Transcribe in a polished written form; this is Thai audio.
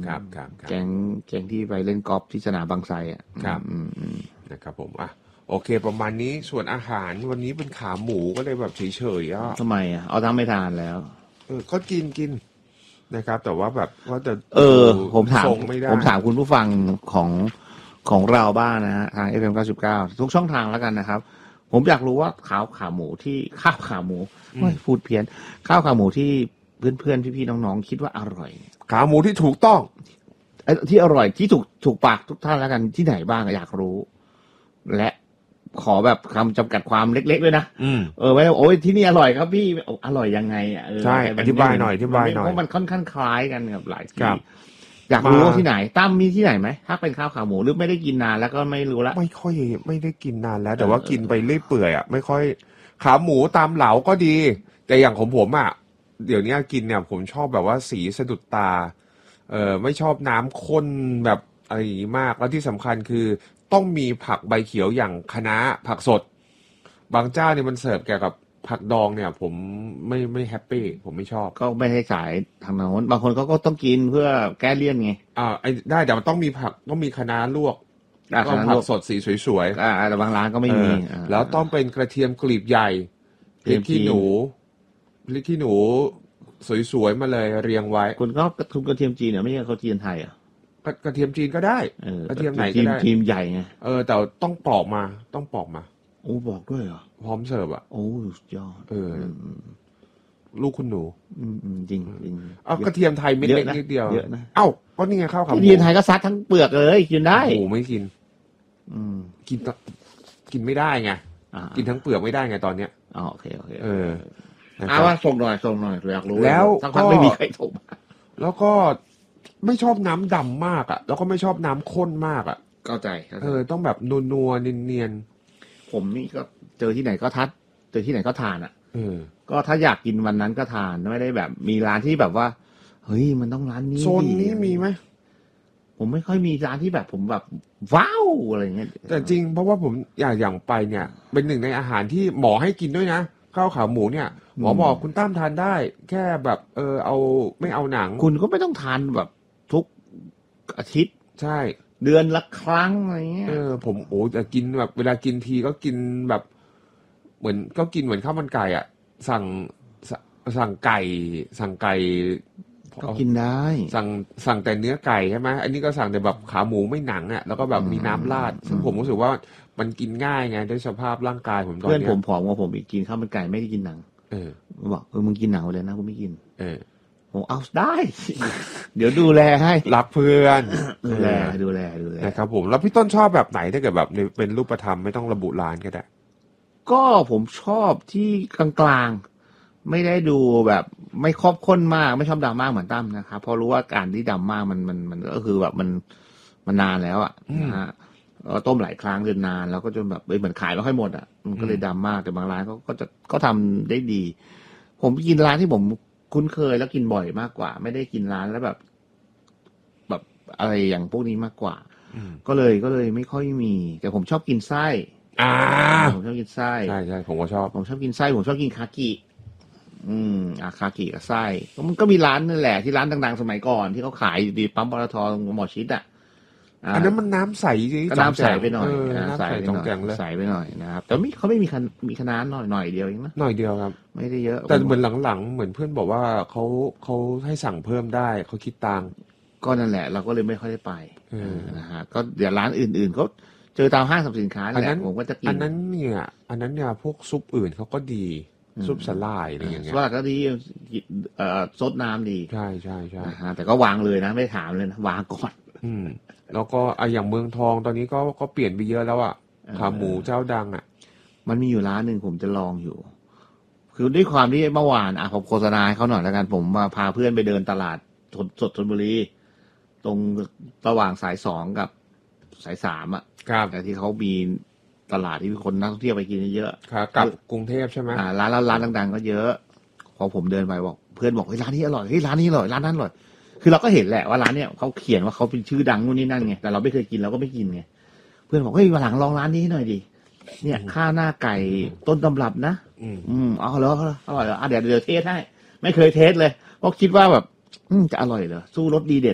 ครับแก๊งที่ไปเล่นกอล์ฟที่สนามบางไทรอ่ะครับนะครับผมโอเคประมาณนี้ส่วนอาหารวันนี้เป็นขาหมูก็เลยแบบเฉยๆทำไมเอาทั้งไม่ทานแล้วก็กินนะครับแต่ว่าแบบว่าจะผมถามคุณผู้ฟังของเราบ้างนะฮะทาง FM 99ทุกช่องทางแล้วกันนะครับผมอยากรู้ว่าข้าวขาหมูไม่พูดเพี้ยนข้าวขาหมูที่เพื่อนๆพี่ๆน้องๆคิดว่าอร่อยขาหมูที่ถูกต้องที่อร่อยที่ถูกปากทุกท่านแล้วกันที่ไหนบ้างอยากรู้และขอแบบคำจำกัดความเล็กๆด้วยนะไม่โอ้ยที่นี่อร่อยครับพี่อร่อยยังไงใช่อธิบายหน่อยเพราะมันค่อนข้างคล้ายกันกับหลายที่อยากรู้ว่าที่ไหนตั้มมีที่ไหนไหมถ้าเป็นข้าวขาหมูหรือไม่ได้กินนานแล้วก็ไม่รู้ละไม่ได้กินนานแล้วแต่ว่ากินไปเรื่อยเปื่อยไม่ค่อยขาหมูตามเหลาก็ดีแต่อย่างของผมเดี๋ยวนี้กินเนี่ยผมชอบแบบว่าสีสะดุดตาไม่ชอบน้ำข้นแบบอะไรมากแล้วที่สำคัญคือต้องมีผักใบเขียวอย่างคะน้าผักสดบางเจ้าเนี่ยมันเสิร์ฟแก่กับผักดองเนี่ยผมไม่แฮปปี้ผมไม่ชอบก็ไม่ให้สายทางโน้นบางคนเขาก็ต้องกินเพื่อแก้เลี่ยนไงได้แต่มันต้องมีผักต้องมีคะน้าลวกก็ผักสดสีสวยๆแต่บางร้านก็ไม่มีแล้วต้องเป็นกระเทียมกลีบใหญ่พริกขี้หนูสวยๆมาเลยเรียงไว้คุณก็กระเทียมจีนเนี่ยไม่ใช่กระเทียมไทยกระเทียมจีนก็ได้กระเทียมไหนก็ได้ทีมใหญ่ไงแต่ต้องปอกมาโอ้บอกด้วยเหรอพร้อมเสิร์ฟโอ้ยอดลูกคุณหนูจริงกระเทียมไทยเม็ดเล็กนิดเดียวเยอะนะก็นี่ไงข้าวขาหมูกระเทียมไทยก็ซัดทั้งเปลือกเลยกินได้โอ้ไม่กินกินไม่ได้ไงกินทั้งเปลือกไม่ได้ไงตอนเนี้ยโอเคว่าส่งหน่อยอยากรู้แล้วก็ไม่มีใครส่งแล้วก็ไม่ชอบน้ำดำมากแล้วก็ไม่ชอบน้ำข้นมากเข้าใจต้องแบบนัวเนียนผมนี่ก็เจอที่ไหนก็ทานก็ถ้าอยากกินวันนั้นก็ทานไม่ได้แบบมีร้านที่แบบว่าเฮ้ยมันต้องร้านนี้โซนนี้มีไหมผมไม่ค่อยมีร้านที่แบบผมแบบว้าวอะไรเงี้ยแต่จริงเพราะว่าผมอย่างไปเนี่ยเป็นหนึ่งในอาหารที่หมอให้กินด้วยนะข้าวขาหมูเนี่ยหมอบอกคุณตั้มทานได้แค่แบบเอาไม่เอาหนังคุณก็ไม่ต้องทานแบบทุกอาทิตย์ใช่เดือนละครั้งอะไรเงี้ยผมแต่กินแบบเวลากินทีก็กินแบบเหมือนก็กินเหมือนข้าวมันไก่สั่งไก่ก็กินได้สั่งแต่เนื้อไก่ใช่ไหมอันนี้ก็สั่งแต่แบบขาหมูไม่หนังแล้วก็แบบมีน้ำราดซึ่งผมรู้สึกว่ามันกินง่ายไงด้วยสภาพร่างกายผมตอนนี้เพื่อนผมผอมกว่าผมอีกกินข้าวมันไก่ไม่ได้กินหนังบอกมึงกินหนังเลยนะกูไม่กินผมเอาได้เดี๋ยวดูแลให้รักเพื่อนดูแลนะครับผมแล้วพี่ต้นชอบแบบไหนถ้าเกิดแบบเป็นรูปธรรมไม่ต้องระบุร้านก็ได้ก็ผมชอบที่กลางๆไม่ได้ดูแบบไม่ครอบข้นมากไม่ชอบดำมากเหมือนตั้มนะครับเพราะรู้ว่าการที่ดำมากมันก็คือแบบมันนานแล้วนะฮะต้มหลายครั้งจนนานแล้วก็จนแบบเหมือนขายไม่ค่อยหมดมันก็เลยดำมากแต่บางร้านก็ทำได้ดีผมกินร้านที่ผมคุ้นเคยแล้วกินบ่อยมากกว่าไม่ได้กินร้านแล้วแบบอะไรอย่างพวกนี้มากกว่าก็เลยไม่ค่อยมีแต่ผมชอบกินไส้ผมชอบกินไส้ใช่ผมก็ชอบกินไส้ผมชอบกินคากิคากิกับไส้มันก็มีร้านนั่นแหละที่ร้านดังๆสมัยก่อนที่เขาขายอยู่ดีปั๊มปตท.หมอชิดอันนั้นมันน้ำใสจริงน้ำใสไปหน่อยใสไปหน่อยใสไปหน่อยนะครับแต่เขาไม่มีคะน้าหน่อยเดียวเองนะหน่อยเดียวครับไม่ได้เยอะแต่เหมือนหลังๆเหมือนเพื่อนบอกว่าเขาให้สั่งเพิ่มได้เขาคิดตังค์ก็นั่นแหละเราก็เลยไม่ค่อยได้ไปนะฮะก็เดี๋ยวร้านอื่นๆเขาเจอตามห้างสรรพสินค้าแหละผมก็จะกินอันนั้นเนี่ยพวกซุปอื่นเขาก็ดีซุปสลายอะไรอย่างเงี้ยว่าก็ดีซดน้ำดีใช่แต่ก็วางเลยนะไม่ถามเลยนะวางก่อนแล้วก็อย่างเมืองทองตอนนี้ก็เปลี่ยนไปเยอะแล้วขาหมูเจ้าดังมันมีอยู่ร้านหนึ่งผมจะลองอยู่คือด้วยความที่เมื่อวานผมโฆษณาให้เขาหน่อยแล้วกันผมมาพาเพื่อนไปเดินตลาดสดธนบุรีตรงระหว่างสาย2กับสาย3แต่ที่เขามีตลาดที่คนนักท่องเที่ยวไปกินเยอะกับกรุงเทพใช่ไหมร้านดังๆก็เยอะพอผมเดินไปบอกเพื่อนบอกเฮ้ยร้านนี้อร่อยเฮ้ยร้านนี้อร่อยร้านนั้นอร่อยคือเราก็เห็นแหละว่าร้านเนี้ยเขาเขียนว่าเขาเป็นชื่อดังนู่นนี่นั่นไงแต่เราไม่เคยกินเราก็ไม่กินไงเพื่อนบอกเฮ้ยวันหลังลองร้านนี้หน่อยดิเนี่ยข้าวหน้าไก่ต้นตำรับนะเอาเหรออร่อยเหรอเดี๋ยวเทสให้ไม่เคยเทสเลยเพราะคิดว่าแบบจะอร่อยเหรอสู้รสดีเด็ด